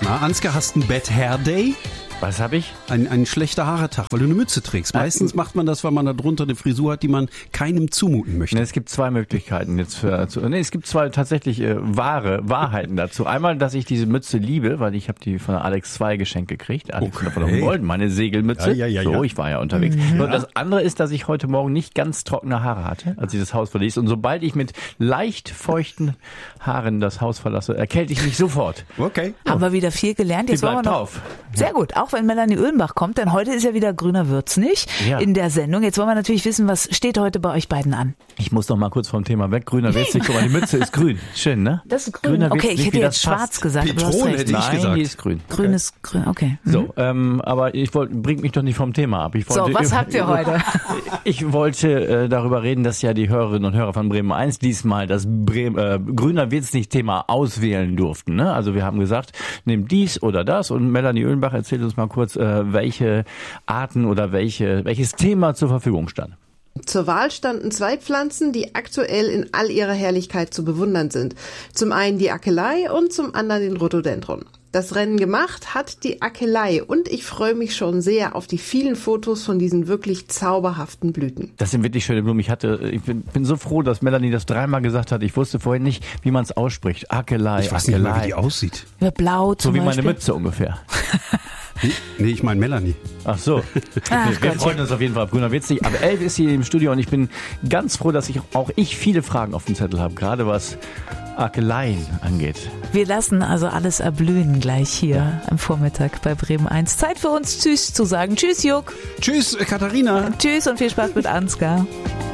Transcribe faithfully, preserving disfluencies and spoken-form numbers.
Na, Ansgar, hast du einen Bad Hair Day? Was habe ich? Ein, ein schlechter Haaretag, weil du eine Mütze trägst. Meistens macht man das, weil man da drunter eine Frisur hat, die man keinem zumuten möchte. Es gibt zwei Möglichkeiten jetzt für, zu, nee, es gibt zwei tatsächlich äh, wahre Wahrheiten dazu. Einmal, dass ich diese Mütze liebe, weil ich habe die von der Alex zwei geschenkt gekriegt. Alex Okay. von der Humboldt, meine Segelmütze. Ja, ja, ja, so, ja. ich war ja unterwegs. Mhm. Und das andere ist, dass ich heute Morgen nicht ganz trockene Haare hatte, als ich das Haus verließ. Und sobald ich mit leicht feuchten Haaren das Haus verlasse, erkälte ich mich sofort. Okay. Haben wir wieder viel gelernt. Die Jetzt wollen wir bleibt noch drauf. Sehr gut, auch wenn Melanie Uhlenbach kommt, denn heute ist ja wieder Grüner wird's nicht Ja. in der Sendung. Jetzt wollen wir natürlich wissen, was steht heute bei euch beiden an? Ich muss noch mal kurz vom Thema weg. Grüner wird's nicht. Guck mal, die Mütze ist grün. Schön, ne? Das ist grün. Grüner wird's Okay, ich nicht, hätte wie jetzt das schwarz passt. gesagt, aber du hast Petrol recht. hätte ich Nein, gesagt. die ist grün. Grün ist grün, okay. Mhm. So, ähm, aber ich wollte, bringt mich doch nicht vom Thema ab. Ich wollte, So, was habt ihr heute? Ich wollte äh, darüber reden, dass ja die Hörerinnen und Hörer von Bremen eins diesmal das Bremen, äh, Grüner wird's nicht Thema auswählen durften. Ne? Also wir haben gesagt, nehmt dies oder das, und Melanie Uhlenbach erzählt uns mal kurz, äh, welche Arten oder welche welches Thema zur Verfügung stand. Zur Wahl standen zwei Pflanzen, die aktuell in all ihrer Herrlichkeit zu bewundern sind. Zum einen die Akelei und zum anderen den Rhododendron. Das Rennen gemacht hat die Akelei und ich freue mich schon sehr auf die vielen Fotos von diesen wirklich zauberhaften Blüten. Das sind wirklich schöne Blumen. Ich hatte, ich bin, bin so froh, dass Melanie das dreimal gesagt hat. Ich wusste vorhin nicht, wie man es ausspricht. Akelei, Ich weiß nicht Akelei. mal, wie die aussieht. Ja, blau zum So wie Beispiel. meine Mütze ungefähr. Nee, ich meine Melanie. Ach so. Ach nee, wir Gott. freuen uns auf jeden Fall auf Grüner witzig. Aber Elf ist hier im Studio und ich bin ganz froh, dass ich auch ich viele Fragen auf dem Zettel habe, gerade was Akeleien angeht. Wir lassen also alles erblühen gleich hier am Vormittag bei Bremen eins. Zeit für uns Tschüss zu sagen. Tschüss, Juck. Tschüss, Katharina. Tschüss und viel Spaß mit Ansgar.